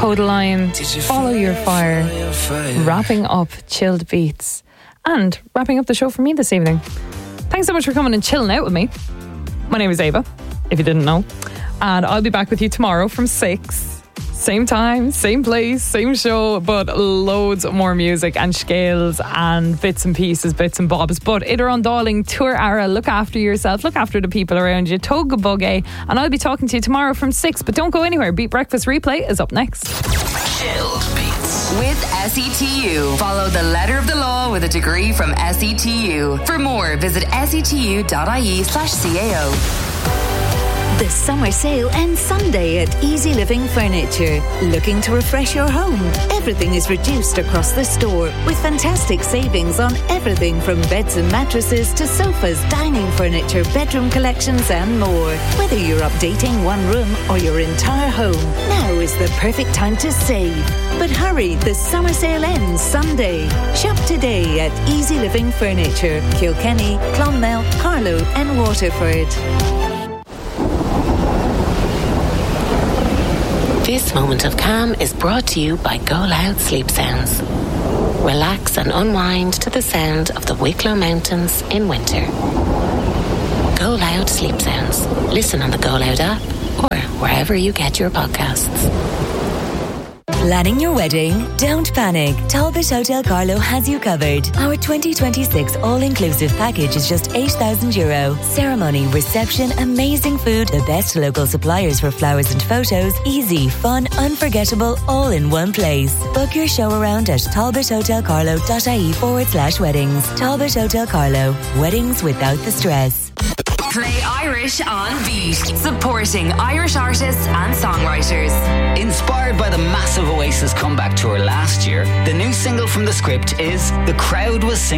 Kodaline, Follow Your Fire, wrapping up Chilled Beats, and wrapping up the show for me this evening. Thanks so much for coming and chilling out with me. My name is Ava, if you didn't know, and I'll be back with you tomorrow from 6. Same time, same place, same show, but loads more music and scales and bits and pieces, bits and bobs. But Idir an Dáling, Tuair Ara, look after yourself, look after the people around you, Tug a Buggy, and I'll be talking to you tomorrow from 6. But don't go anywhere. Beat Breakfast Replay is up next. Chilled Beats with SETU. Follow the letter of the law with a degree from SETU. For more, visit setu.ie/CAO. The summer sale ends Sunday at Easy Living Furniture. Looking to refresh your home? Everything is reduced across the store with fantastic savings on everything from beds and mattresses to sofas, dining furniture, bedroom collections and more. Whether you're updating one room or your entire home, now is the perfect time to save. But hurry, the summer sale ends Sunday. Shop today at Easy Living Furniture, Kilkenny, Clonmel, Carlow and Waterford. This moment of calm is brought to you by Go Loud Sleep Sounds. Relax and unwind to the sound of the Wicklow Mountains in winter. Go Loud Sleep Sounds. Listen on the Go Loud app or wherever you get your podcasts. Planning your wedding? Don't panic. Talbot Hotel Carlow has you covered. Our 2026 all-inclusive package is just €8,000. Ceremony, reception, amazing food, the best local suppliers for flowers and photos, easy, fun, unforgettable, all in one place. Book your show around at talbothotelcarlow.ie/weddings. Talbot Hotel Carlow. Weddings without the stress. Play Irish on Beat, supporting Irish artists and songwriters. Inspired by the massive Oasis comeback tour last year, the new single from The Script is The Crowd Was Singing